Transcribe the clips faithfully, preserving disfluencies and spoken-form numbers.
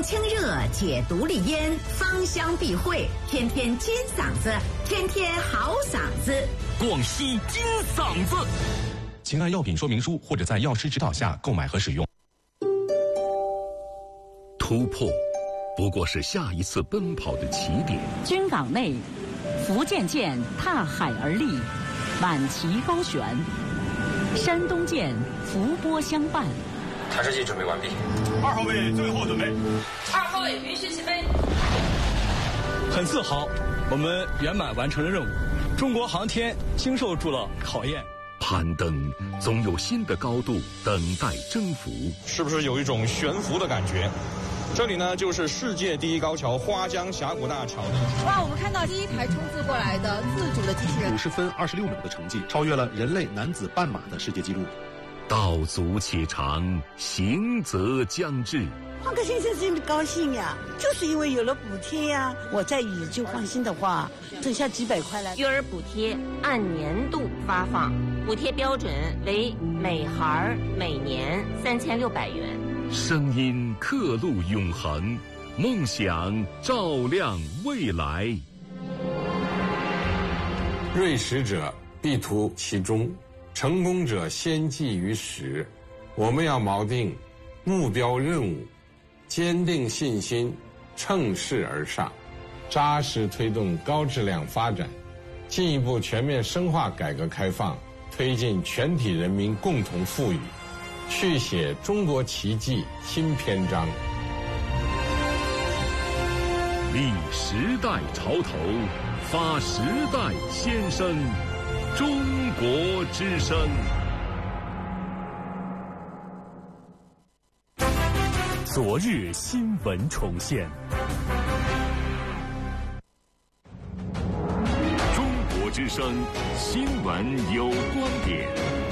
清热解毒利咽，芳香避秽，天天金嗓子，天天好嗓子。 广西金嗓子，请按药品说明书或者在药师指导下购买和使用。 突破不过是下一次奔跑的起点。 军港内，福建舰踏海而立，满旗高悬；山东舰伏波相伴。 抬式机准备完毕。 二号位最后准备。 二号位允许起飞。 很自豪，我们圆满完成了任务。中国航天经受住了考验。 攀登总有新的高度等待征服。 是不是有一种悬浮的感觉？这里呢，就是世界第一高桥花江峡谷大桥。 哇，我们看到第一台冲刺过来的自主的机器人， 五十分二十六秒的成绩，超越了人类男子半马的世界纪录。 道阻且长，行则将至。 换个先生真的高兴呀，就是因为有了补贴呀。我在宇宙放心的话，挣下几百块来。 育儿补贴按年度发放，补贴标准为每孩每年三千六百元。 声音刻录永恒，梦想照亮未来。 锐识者必图其中，成功者先记于始。我们要锚定目标任务，坚定信心，乘势而上，扎实推动高质量发展，进一步全面深化改革开放，推进全体人民共同富裕，续写中国奇迹新篇章。 立时代潮头，发时代先声，中国之声。 昨日新闻重现， 中国之声新闻有观点。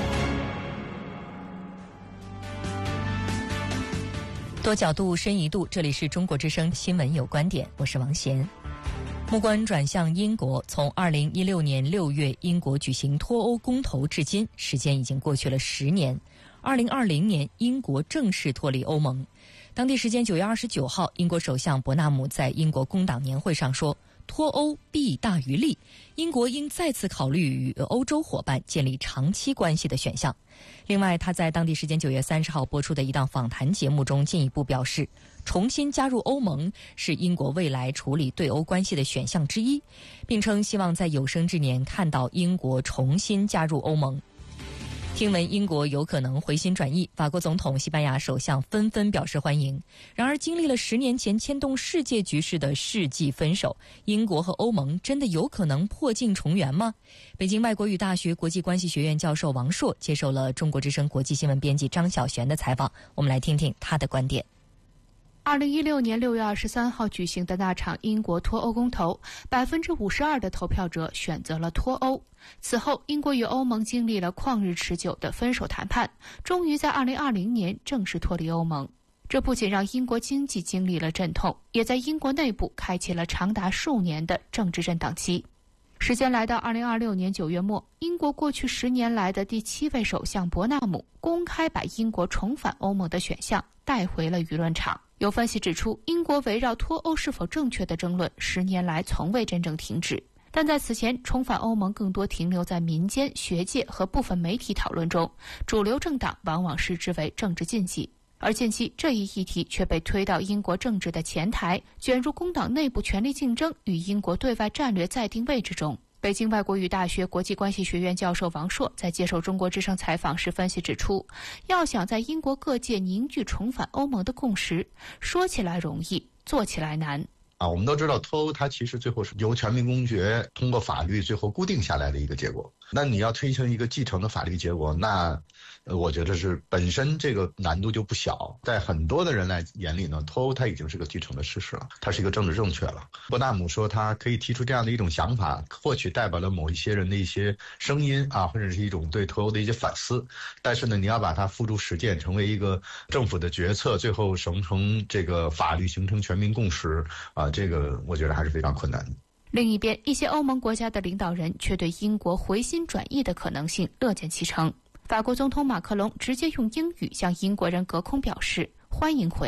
多角度深一度，这里是中国之声新闻有观点，我是王贤。目光转向英国，从二零一六年六月英国举行脱欧公投至今，时间已经过去了十年。二零二零年，英国正式脱离欧盟。当地时间九月二十九号，英国首相伯纳姆在英国工党年会上说，脱欧弊大于利，英国应再次考虑与欧洲伙伴建立长期关系的选项。另外，他在当地时间九月三十号播出的一档访谈节目中进一步表示，重新加入欧盟是英国未来处理对欧关系的选项之一，并称希望在有生之年看到英国重新加入欧盟。听闻英国有可能回心转意，法国总统、西班牙首相纷纷表示欢迎。然而，经历了十年前牵动世界局势的世纪分手，英国和欧盟真的有可能破镜重圆吗？北京外国语大学国际关系学院教授王硕接受了中国之声国际新闻编辑张晓璇的采访，我们来听听他的观点。 二零一六年六月二十三号举行的那场英国脱欧公投，百分之五十二的投票者选择了脱欧。此后，英国与欧盟经历了旷日持久的分手谈判，终于在二零二零年正式脱离欧盟。这不仅让英国经济经历了阵痛，也在英国内部开启了长达数年的政治震荡期。时间来到二零二六年九月末，英国过去十年来的第七位首相伯纳姆公开把英国重返欧盟的选项带回了舆论场。有分析指出，英国围绕脱欧是否正确的争论十年来从未真正停止，但在此前，重返欧盟更多停留在民间、学界和部分媒体讨论中，主流政党往往视之为政治禁忌。而近期这一议题却被推到英国政治的前台，卷入工党内部权力竞争与英国对外战略再定位之中。北京外国语大学国际关系学院教授王硕在接受中国之声采访时分析指出，要想在英国各界凝聚重返欧盟的共识，说起来容易，做起来难。 啊，我们都知道脱欧它其实最后是由全民公决通过法律最后固定下来的一个结果。那你要推行一个继承的法律结果，那呃，我觉得是本身这个难度就不小。在很多的人来眼里呢，脱欧它已经是个既成的事实了，它是一个政治正确了。伯纳姆说他可以提出这样的一种想法，或许代表了某一些人的一些声音啊，或者是一种对脱欧的一些反思。但是呢，你要把它付诸实践，成为一个政府的决策，最后形成这个法律，形成全民共识啊，这个我觉得还是非常困难的。 另一边，一些欧盟国家的领导人却对英国回心转意的可能性乐见其成。法国总统马克龙直接用英语向英国人隔空表示欢迎回来。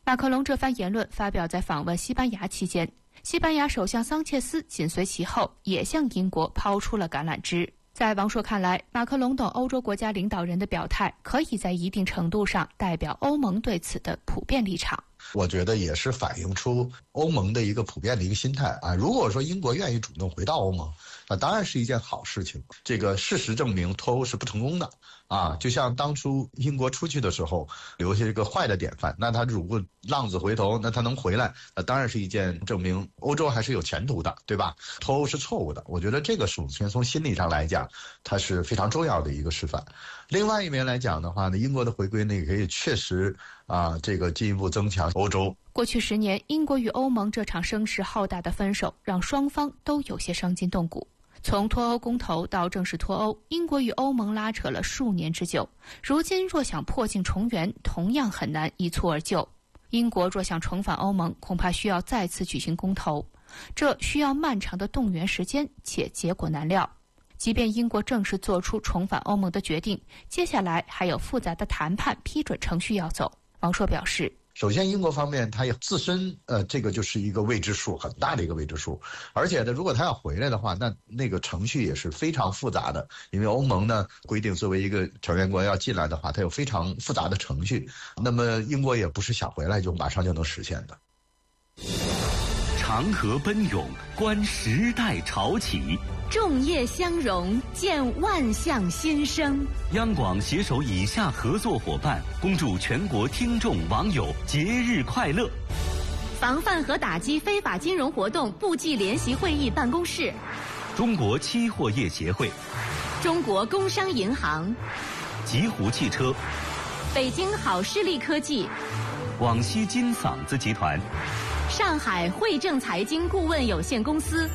马克龙这番言论发表在访问西班牙期间，西班牙首相桑切斯紧随其后，也向英国抛出了橄榄枝。在王朔看来，马克龙等欧洲国家领导人的表态可以在一定程度上代表欧盟对此的普遍立场。 我觉得也是反映出欧盟的一个普遍的一个心态啊。如果说英国愿意主动回到欧盟，那当然是一件好事情。这个事实证明脱欧是不成功的啊，就像当初英国出去的时候留下一个坏的典范，那他如果浪子回头，那他能回来，那当然是一件证明欧洲还是有前途的，对吧？脱欧是错误的，我觉得这个首先从心理上来讲，它是非常重要的一个示范。另外一面来讲的话呢，英国的回归呢，也可以确实啊，这个进一步增强欧洲。 过去十年，英国与欧盟这场声势浩大的分手，让双方都有些伤筋动骨。从脱欧公投到正式脱欧，英国与欧盟拉扯了数年之久。如今若想破镜重圆，同样很难一蹴而就。英国若想重返欧盟，恐怕需要再次举行公投，这需要漫长的动员时间，且结果难料。即便英国正式做出重返欧盟的决定，接下来还有复杂的谈判批准程序要走。王朔表示， 首先英国方面它也自身呃这个就是一个未知数，很大的一个未知数，而且呢如果他要回来的话，那那个程序也是非常复杂的，因为欧盟呢规定作为一个成员国要进来的话，它有非常复杂的程序，那么英国也不是想回来就马上就能实现的。 长河奔涌，观时代潮起； 众业相融，见万象新生。 央广携手以下合作伙伴，恭祝全国听众网友节日快乐。 防范和打击非法金融活动部际联席会议办公室， 中国期货业协会， 中国工商银行， 极狐汽车， 北京好视力科技， 广西金嗓子集团， 上海汇正财经顾问有限公司。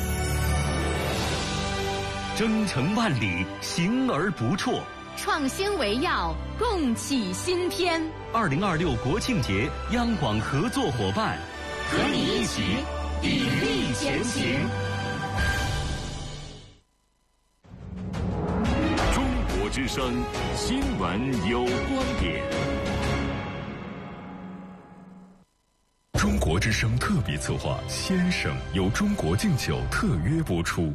征程万里，行而不辍， 创新为要，共启新篇。 二零二六国庆节，央广合作伙伴， 和你一起砥砺前行。 中国之声新闻有观点。 中国之声特别策划《先生》由中国敬酒特约播出。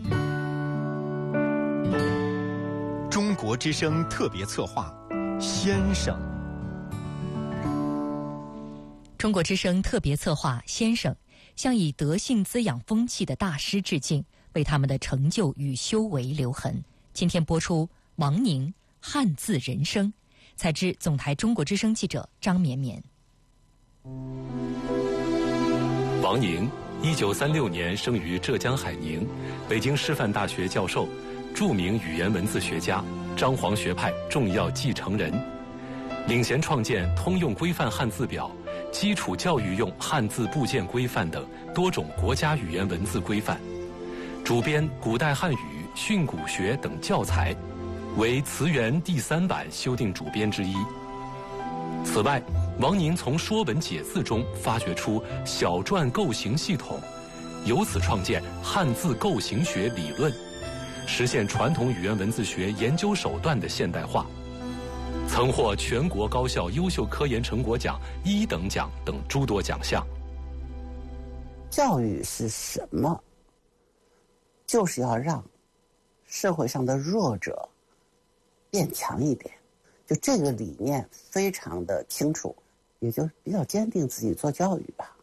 中国之声特别策划《先生》。 中国之声特别策划《先生》向以德性滋养风气的大师致敬，为他们的成就与修为留痕。今天播出王宁汉字人生，采自总台中国之声记者张绵绵。 王宁，一九三六年生于浙江海宁，北京师范大学教授，著名语言文字学家，张黄学派重要继承人，领衔创建《通用规范汉字表》、基础教育用汉字部件规范等多种国家语言文字规范，主编《古代汉语》《训诂学》等教材，为词源第三版修订主编之一。此外，王宁从《说文解字》中发掘出小篆构形系统，由此创建汉字构形学理论，实现传统语言文字学研究手段的现代化，曾获全国高校优秀科研成果奖一等奖等诸多奖项。 教育是什么？就是要让社会上的弱者变强一点，就这个理念非常的清楚，也就比较坚定自己做教育吧。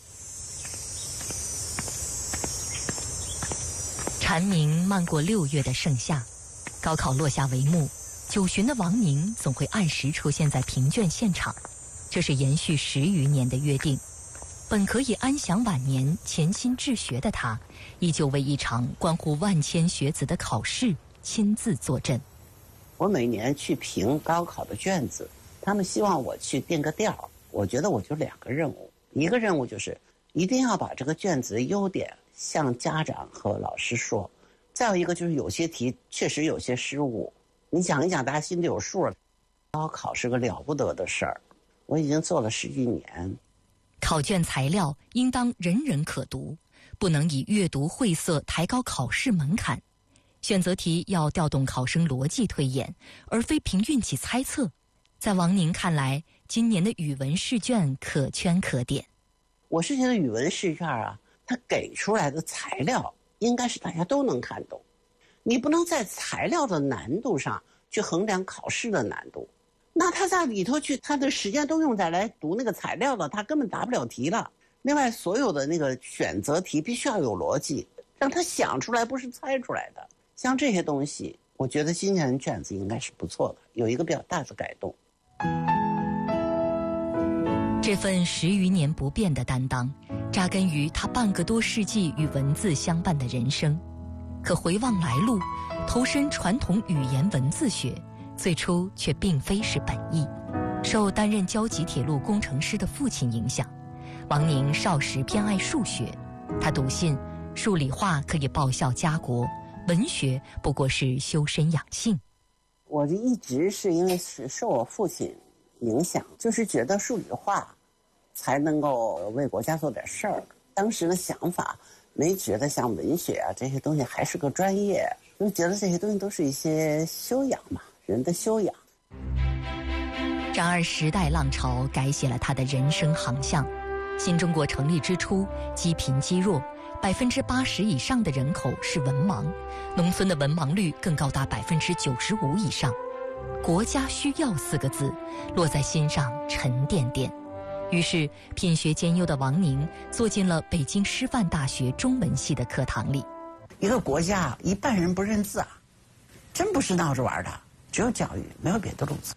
蝉鸣漫过六月的盛夏，高考落下帷幕，九旬的王宁总会按时出现在评卷现场，这是延续十余年的约定。本可以安享晚年、潜心治学的他，依旧为一场关乎万千学子的考试亲自坐镇。 我每年去评高考的卷子，他们希望我去定个调，我觉得我就两个任务，一个任务就是一定要把这个卷子的优点向家长和老师说，再有一个就是有些题确实有些失误，你讲一讲大家心里有数了。高考是个了不得的事儿，我已经做了十几年。 考卷材料应当人人可读，不能以阅读晦涩抬高考试门槛。选择题要调动考生逻辑推演，而非凭运气猜测。在王宁看来， 今年的语文试卷可圈可点。 我是觉得语文试卷啊，它给出来的材料应该是大家都能看懂，你不能在材料的难度上去衡量考试的难度。那他在里头去，他的时间都用在来读那个材料了，他根本答不了题了。另外，所有的那个选择题必须要有逻辑，让他想出来，不是猜出来的。像这些东西，我觉得今年的卷子应该是不错的，有一个比较大的改动。 这份十余年不变的担当，扎根于他半个多世纪与文字相伴的人生。可回望来路，投身传统语言文字学，最初却并非是本意。受担任交集铁路工程师的父亲影响，王宁少时偏爱数学，他笃信数理化可以报效家国，文学不过是修身养性。 我就一直是因为是受我父亲影响，就是觉得数理化才能够为国家做点事儿。当时的想法没觉得像文学啊这些东西还是个专业，就觉得这些东西都是一些修养嘛，人的修养。 然而时代浪潮改写了他的人生航向。新中国成立之初，积贫积弱，百分之八十以上的人口是文盲，农村的文盲率更高达百分之九十五以上。国家需要四个字落在心上沉甸甸。于是品学兼优的王宁坐进了北京师范大学中文系的课堂里。 一个国家一半人不认字啊，真不是闹着玩的，只有教育，没有别的路子。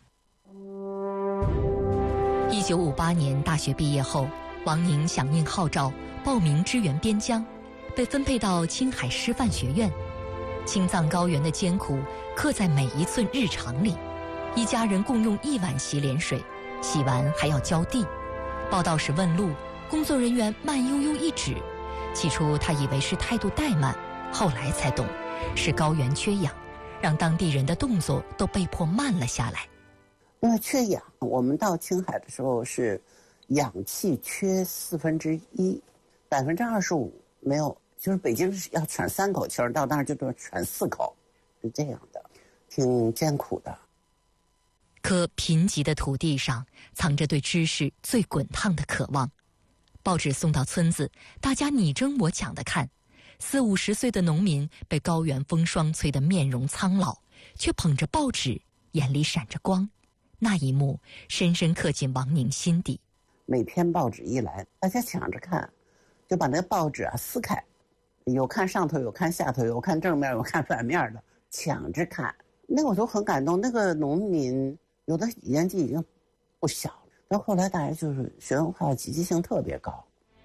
一九五八年大学毕业后，王宁响应号召报名支援边疆，被分配到青海师范学院。青藏高原的艰苦刻在每一寸日常里，一家人共用一碗洗脸水，洗完还要浇地。报到时问路，工作人员慢悠悠一指，起初他以为是态度怠慢，后来才懂，是高原缺氧，让当地人的动作都被迫慢了下来。 因为缺氧，我们到青海的时候是氧气缺四分之一，百分之二十五没有，就是北京是要喘三口气儿，到那儿就得喘四口，是这样的，挺艰苦的。 可贫瘠的土地上藏着对知识最滚烫的渴望。报纸送到村子，大家你争我抢的看，四五十岁的农民被高原风霜吹得面容苍老，却捧着报纸，眼里闪着光。那一幕深深刻进王宁心底。 每篇报纸一来，大家抢着看，就把那个报纸啊撕开，有看上头，有看下头，有看正面，有看反面的，抢着看。那我就很感动。那个农民有的年纪已经不小了，到后来大家就是学文化积极性特别高。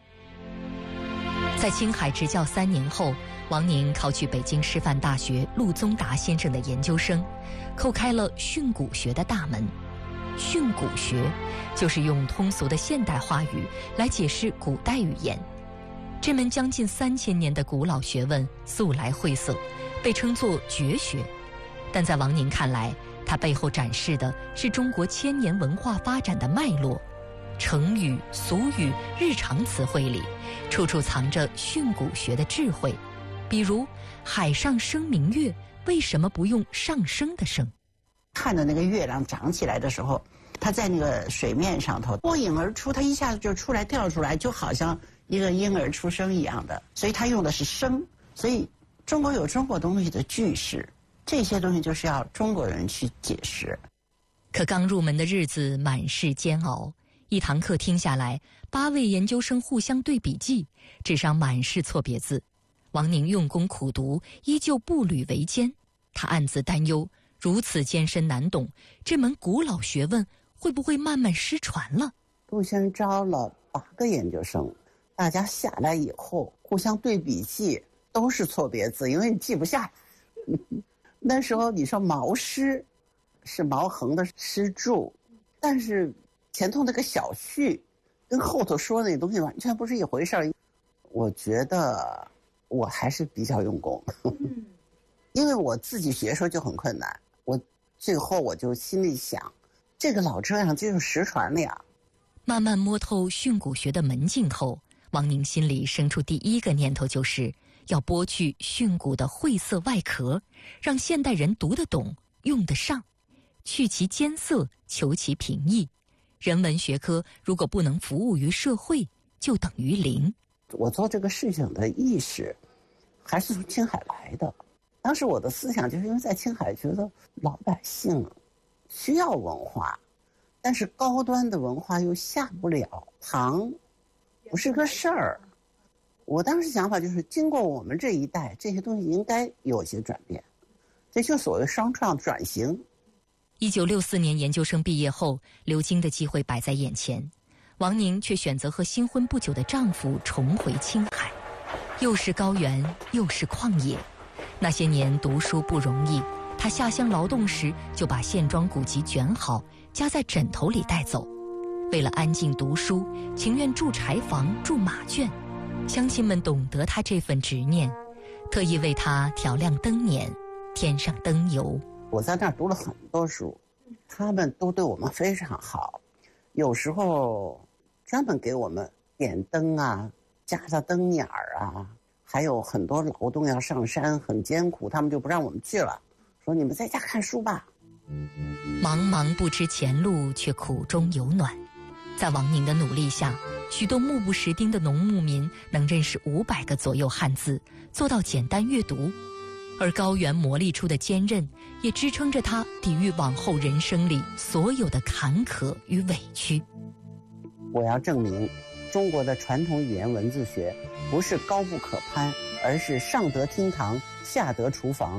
在青海执教三年后，王宁考取北京师范大学陆宗达先生的研究生，叩开了训诂学的大门。训诂学就是用通俗的现代话语来解释古代语言。这门将近三千年的古老学问素来晦涩，被称作绝学。但在王宁看来，它背后展示的是中国千年文化发展的脉络。成语、俗语、日常词汇里，处处藏着训诂学的智慧。比如海上生明月，为什么不用上升的升？ 看到那个月亮长起来的时候，它在那个水面上头脱颖而出，它一下子就出来跳出来，就好像一个婴儿出生一样的，所以它用的是升。所以中国有中国东西的句式，这些东西就是要中国人去解释。 可刚入门的日子满是煎熬，一堂课听下来，八位研究生互相对笔记，纸上满是错别字。王宁用功苦读，依旧步履维艰。他暗自担忧，如此艰深难懂，这门古老学问会不会慢慢失传了？ 陆先生招了八个研究生，大家下来以后互相对笔记，都是错别字，因为你记不下来。那时候你说毛诗是毛横的诗注，但是前头那个小序跟后头说的那东西完全不是一回事儿。我觉得我还是比较用功，因为我自己学的时候就很困难，我最后我就心里想，这个老这样就是实传了呀。 慢慢摸透训诂学的门径后，王宁心里生出第一个念头，就是要剥去训诂的晦涩外壳，让现代人读得懂、用得上，去其艰涩，求其平易， 人文学科如果不能服务于社会，就等于零。 我做这个事情的意识还是从青海来的。当时我的思想就是因为在青海觉得老百姓需要文化，但是高端的文化又下不了堂，不是个事儿。我当时想法就是经过我们这一代，这些东西应该有些转变，这就所谓双创转型。 一九六四年研究生毕业后，留京的机会摆在眼前，王宁却选择和新婚不久的丈夫重回青海，又是高原，又是旷野。那些年读书不容易，她下乡劳动时就把线装古籍卷好，夹在枕头里带走。为了安静读书，情愿住柴房，住马圈。乡亲们懂得她这份执念，特意为她调亮灯辇，添上灯油。 我在那儿读了很多书，他们都对我们非常好，有时候专门给我们点灯啊，加上灯眼儿啊，还有很多劳动要上山，很艰苦，他们就不让我们去了，说你们在家看书吧。 茫茫不知前路，却苦中有暖。在王宁的努力下，许多目不识丁的农牧民能认识五百个左右汉字，做到简单阅读。而高原磨砺出的坚韧，也支撑着他抵御往后人生里所有的坎坷与委屈。 我要证明，中国的传统语言文字学不是高不可攀，而是上得厅堂，下得厨房。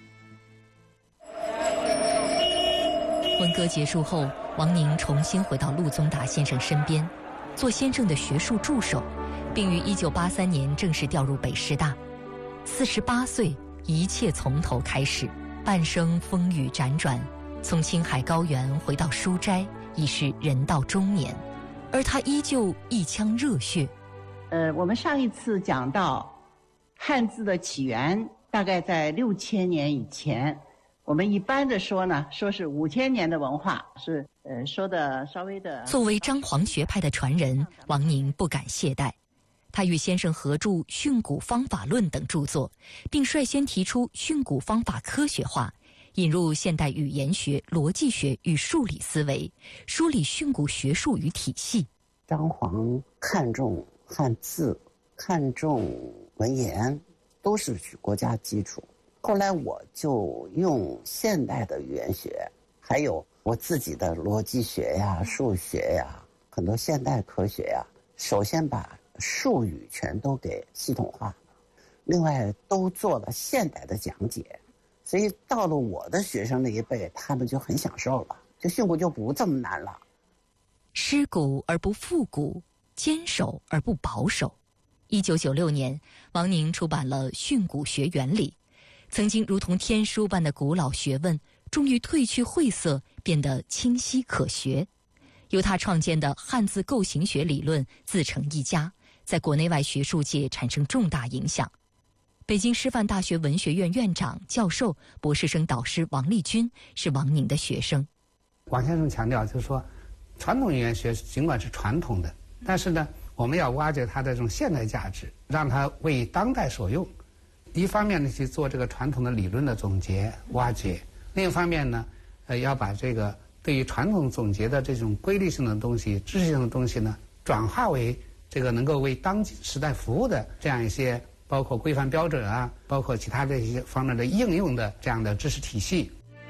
文革结束后，王宁重新回到陆宗达先生身边，做先生的学术助手，并于一九八三年正式调入北师大。四十八岁，一切从头开始，半生风雨辗转，从青海高原回到书斋，已是人到中年，而他依旧一腔热血。 呃，我们上一次讲到汉字的起源，大概在六千年以前。我们一般的说呢，说是五千年的文化，是呃说的稍微的。 作为张黄学派的传人，王宁不敢懈怠。他与先生合著《训诂方法论》等著作，并率先提出训诂方法科学化，引入现代语言学、逻辑学与数理思维，梳理训诂学术与体系。 张黄看重汉字，看重文言，都是国家基础。后来我就用现代的语言学，还有我自己的逻辑学呀、数学呀、很多现代科学呀，首先把术语全都给系统化，另外都做了现代的讲解，所以到了我的学生那一辈，他们就很享受了，就训诂就不这么难了。 失古而不复古，坚守而不保守。一九九六年，王宁出版了《训诂学原理》。曾经如同天书般的古老学问，终于褪去晦涩，变得清晰可学。由他创建的汉字构形学理论自成一家，在国内外学术界产生重大影响。北京师范大学文学院院长、教授、博士生导师王立军是王宁的学生。 王先生强调，就是说，传统语言学尽管是传统的，但是呢，我们要挖掘它的这种现代价值，让它为当代所用。一方面呢，去做这个传统的理论的总结挖掘；另一方面呢，呃，要把这个对于传统总结的这种规律性的东西、知识性的东西呢，转化为这个能够为当今时代服务的这样一些，包括规范标准啊，包括其他的一些方面的应用的这样的知识体系。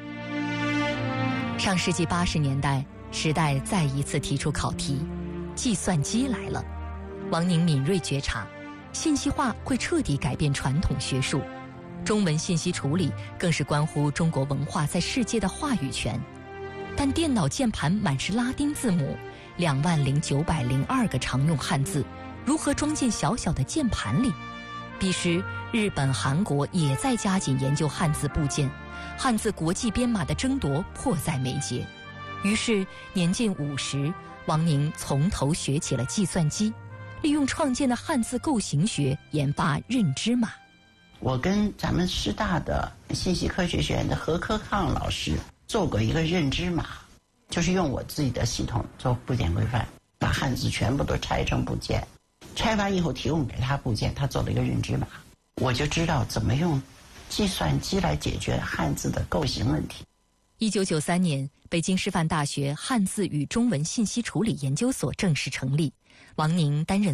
上世纪八十年代，时代再一次提出考题，计算机来了。王宁敏锐觉察，信息化会彻底改变传统学术，中文信息处理更是关乎中国文化在世界的话语权。但电脑键盘满是拉丁字母，两万零九百零二个常用汉字，如何装进小小的键盘里？彼时，日本、韩国也在加紧研究汉字部件，汉字国际编码的争夺迫在眉睫。于是，年近五十，王宁从头学起了计算机。利用创建的汉字构形学研发认知码。 我跟咱们师大的信息科学学院的何科抗老师做过一个认知码，就是用我自己的系统做部件规范，把汉字全部都拆成部件，拆完以后提供给他部件，他做了一个认知码，我就知道怎么用计算机来解决汉字的构形问题。 一九九三年，北京师范大学汉字与中文信息处理研究所正式成立，王宁担任